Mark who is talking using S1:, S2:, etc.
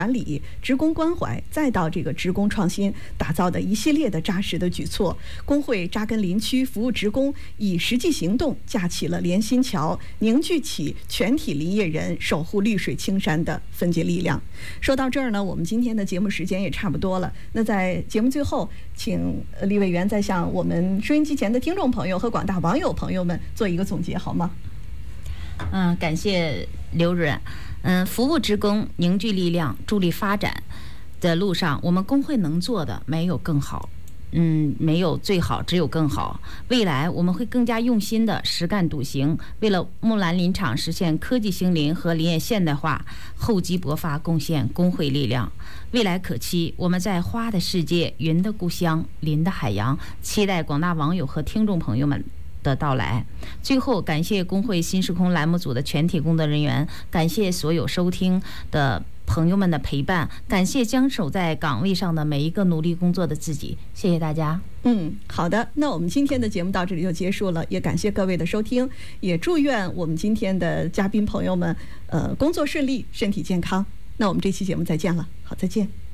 S1: 管理、职工关怀，再到这个职工创新打造的一系列的扎实的举措，工会扎根林区，服务职工，以实际行动架起了连心桥，凝聚起全体林业人守护绿水青山的分界力量。说到这儿呢，我们今天的节目时间也差不多了。那在节目最后，请李委员再向我们收音机前的听众朋友和广大网友朋友们做一个总结，好吗？
S2: 感谢刘主任。服务职工，凝聚力量，助力发展的路上，我们工会能做的没有更好，没有最好，只有更好。未来我们会更加用心的实干笃行，为了木兰林场实现科技兴林和林业现代化厚积薄发贡献工会力量。未来可期，我们在花的世界、云的故乡、林的海洋，期待广大网友和听众朋友们的到来。最后，感谢工会新时空栏目组的全体工作人员，感谢所有收听的朋友们的陪伴，感谢将守在岗位上的每一个努力工作的自己。谢谢大家。
S1: 好的，那我们今天的节目到这里就结束了，也感谢各位的收听，也祝愿我们今天的嘉宾朋友们工作顺利，身体健康。那我们这期节目再见了，好，再见。